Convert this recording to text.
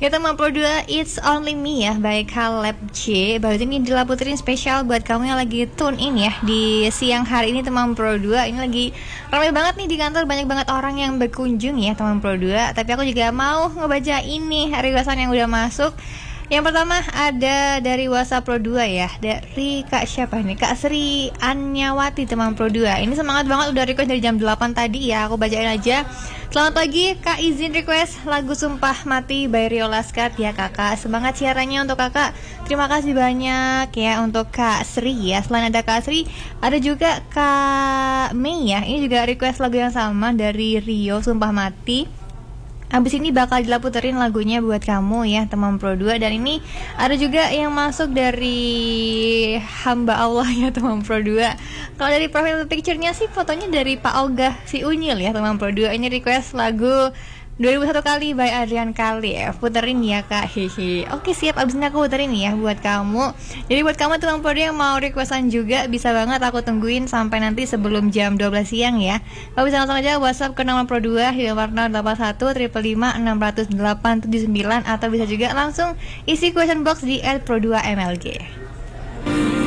Kita mau Pro 2 It's Only Me ya by Caleb C. Baru ini dilaputin spesial buat kamu yang lagi tune in ya di siang hari ini teman Pro 2. Ini lagi ramai banget nih di kantor, banyak banget orang yang berkunjung ya teman Pro 2. Tapi aku juga mau ngebaca ini requestan yang udah masuk. Yang pertama ada dari WhatsApp Pro 2 ya, dari Kak siapa nih? Kak Sri Anyawati teman Pro 2. Ini semangat banget udah request dari jam 8 tadi ya, aku bacain aja. Selamat pagi Kak, izin request lagu Sumpah Mati by Rio Laskar ya kakak. Semangat siarannya untuk kakak. Terima kasih banyak ya untuk Kak Sri ya. Selain ada Kak Sri, ada juga Kak Mei ya. Ini juga request lagu yang sama dari Rio, Sumpah Mati. Habis ini bakal dilaputerin lagunya buat kamu ya teman Pro 2. Dan ini ada juga yang masuk dari hamba Allah ya teman Pro 2. Kalau dari profile picture-nya sih fotonya dari Pak Ogah si Unyil ya teman Pro 2. Ini request lagu 2001 kali by Adrian Kali ya. Puterin ya kak, hehe. Oke siap, abis ini aku puterin ya buat kamu. Jadi buat kamu teman Pro 2 yang mau requestan juga, bisa banget aku tungguin sampai nanti sebelum jam 12 siang ya. Kalau bisa langsung aja WhatsApp ke nomor Pro 2 di nomor 81 555 608 79, atau bisa juga langsung isi question box di @pro2mlg.